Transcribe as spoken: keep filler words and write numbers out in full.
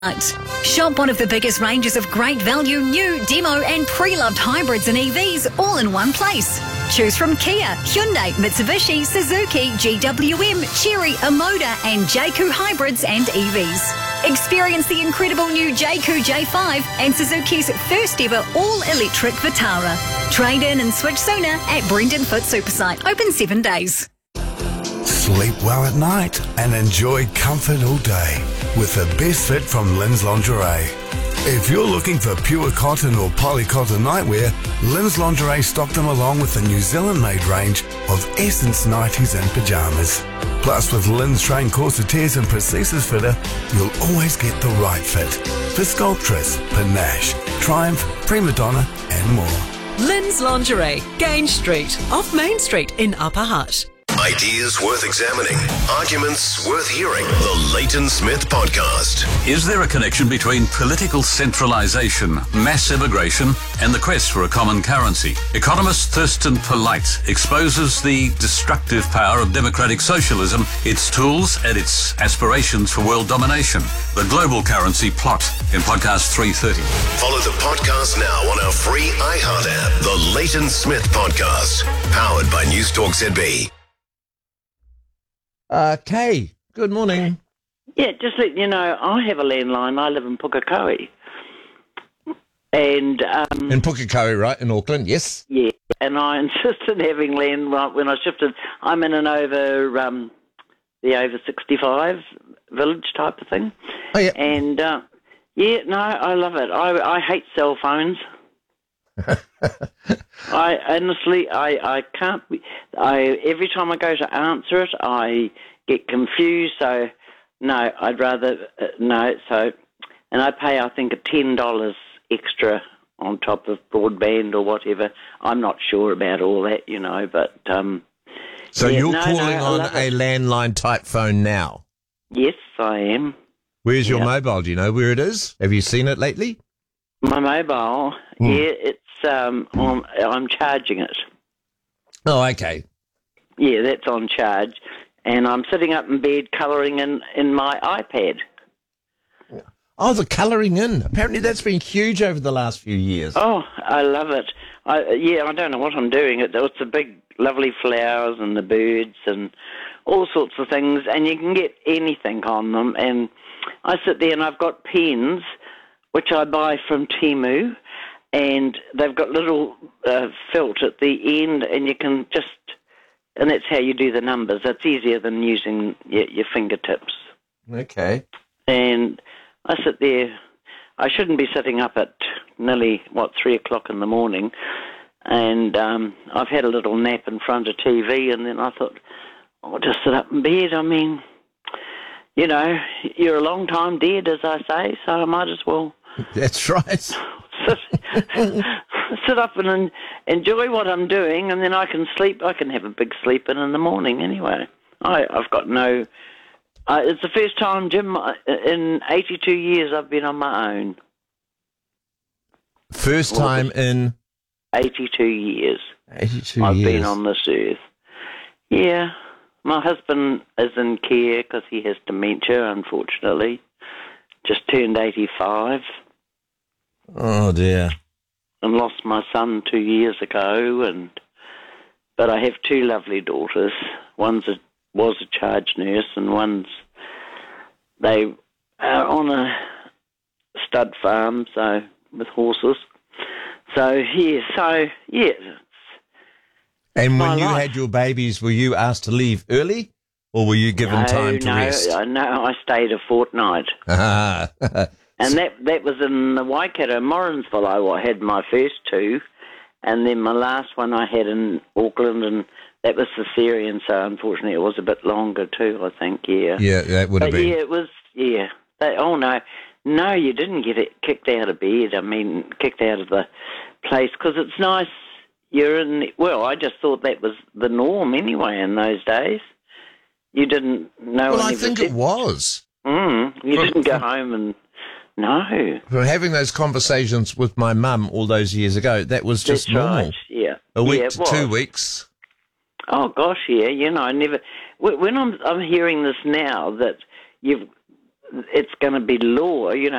Shop one of the biggest ranges of great value, new, demo and pre-loved hybrids and E Vs all in one place. Choose from Kia, Hyundai, Mitsubishi, Suzuki, G W M, Chery, Omoda and Jayco hybrids and E Vs. Experience the incredible new Jayco J five and Suzuki's first ever all-electric Vitara. Trade in and switch sooner at Brendan Foot Supersite. Open seven days. Sleep well at night and enjoy comfort all day with the best fit from Lynn's Lingerie. If you're looking for pure cotton or polycotton nightwear, Lynn's Lingerie stocked them along with the New Zealand-made range of Essence nighties and pyjamas. Plus, with Lynn's trained corsetiers and prosthesis fitter, you'll always get the right fit for Sculptress, Panache, Triumph, Prima Donna and more. Lynn's Lingerie, Grange Street, off Main Street in Upper Hutt. Ideas worth examining, arguments worth hearing. The Leighton Smith Podcast. Is there a connection between political centralisation, mass immigration, and the quest for a common currency? Economist Thurston Polite exposes the destructive power of democratic socialism, its tools, and its aspirations for world domination. The global currency plot in podcast three thirty. Follow the podcast now on our free iHeart app. The Leighton Smith Podcast, powered by Newstalk Z B. Uh, Kay, good morning. Yeah, just let you know, I have a landline. I live in Pukekohe. And, um... In Pukekohe, right, in Auckland, yes? Yeah, and I insisted having land right when I shifted. I'm in an over, um, the over sixty-five village type of thing. Oh, yeah. And, uh, yeah, no, I love it. I, I hate cell phones. I honestly, I, I can't be, I, every time I go to answer it, I get confused, so no, I'd rather, uh, no, so, and I pay, I think, a ten dollars extra on top of broadband or whatever. I'm not sure about all that, you know, but, um... So yeah, you're no, calling no, on it. a landline type phone now? Yes, I am. Where's your yeah. mobile? Do you know where it is? Have you seen it lately? My mobile, Hmm. yeah, it's, um, on, I'm charging it. Oh, okay. Yeah, that's on charge. And I'm sitting up in bed colouring in, in my iPad. Oh, the colouring in. Apparently that's been huge over the last few years. Oh, I love it. I, yeah, I don't know what I'm doing. It, it's the big, lovely flowers and the birds and all sorts of things, and you can get anything on them. And I sit there and I've got pens, which I buy from Temu, and they've got little uh, felt at the end, and you can just, and that's how you do the numbers. It's easier than using your, your fingertips. Okay. And I sit there, I shouldn't be sitting up at nearly, what, three o'clock in the morning, and um, I've had a little nap in front of T V, and then I thought, I'll just sit up in bed. I mean, you know, you're a long time dead, as I say, so I might as well... That's right. sit, sit up and en- enjoy what I'm doing, and then I can sleep. I can have a big sleep in in the morning anyway. I, I've got no... Uh, it's the first time, Jim, in eighty-two years I've been on my own. First time in... eighty-two years. eighty-two I've years. been on this earth. Yeah. My husband is in care because he has dementia, unfortunately. Just turned eighty-five. Oh, dear. And lost my son two years ago. And But I have two lovely daughters. One's a, was a charge nurse, and one's... They are on a stud farm, so with horses. So, yeah, so, yeah. And when my you life. had your babies, were you asked to leave early, or were you given no, time to no, rest? No, no, I stayed a fortnight. Ah. And that that was in the Waikato, Morrinsville. I had my first two, and then my last one I had in Auckland, and that was cesarean, so unfortunately it was a bit longer too, I think, yeah. Yeah, that would have but been. yeah, it was, yeah. They, oh, no, no, you didn't get it kicked out of bed, I mean, kicked out of the place, because it's nice, you're in, the, well, I just thought that was the norm anyway in those days. You didn't know Well, I any think of it was. Mm, you From- didn't go from- home and... No. From having those conversations with my mum all those years ago, that was just That's normal. right, yeah. A week yeah, it to was. two weeks. Oh, gosh, yeah, you know, I never... When I'm, I'm hearing this now, that you've it's going to be law. You know,